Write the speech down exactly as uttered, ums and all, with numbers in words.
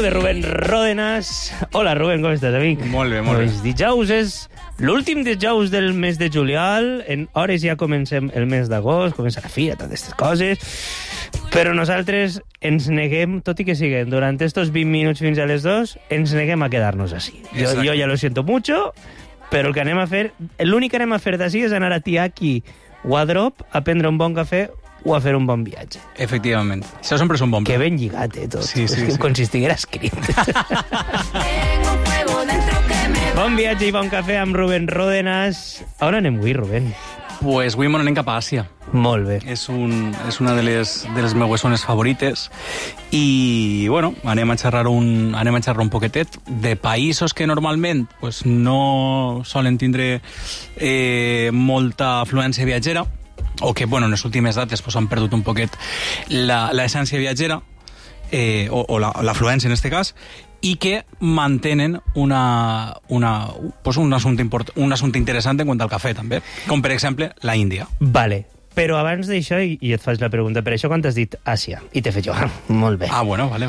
de Rubén Ródenas. Hola, Rubén, com estàs, amic? Molt bé, molt bé. Els dijous és l'últim dijous del mes de juliol. En hores ja comencem el mes d'agost, comença la fira, totes aquestes coses. Però nosaltres ens neguem, tot i que siguen durant estos vint minuts fins a les dos, ens neguem a quedar-nos així. Jo, jo ja lo siento mucho, però el que anem a fer, l'únic que anem a fer d'ací és anar a Tiaki o a Drop a prendre un bon cafè o a fer un bon viatge. Efectivament. Això sempre és un bon Que pla. ben lligat, eh, tot. Sí, sí, és que sí. com si estiguera escrit. Bon viatge i bon cafè amb Rubén Ródenas. On anem avui, Rubén? Pues avui m'anem cap a Àsia. Molt bé. És, un, és una de les, de les meues zones favorites i, bueno, anem a xerrar un, anem a xerrar un poquetet de països que normalment pues, no solen tindre eh, molta afluència viatgera o que, bueno, en les últimes dates pues, han perdut un poquet l'essència viatgera eh, o, o l'afluència en este cas, i que mantenen una, una, pues un, assumpte import, un assumpte interessant en quant al cafè, també, com per exemple la Índia. Vale. Però abans d'això, i, i et faig la pregunta, per això quan t'has dit Àsia, i t'he fet jo, ah, molt bé. Ah, bueno, vale.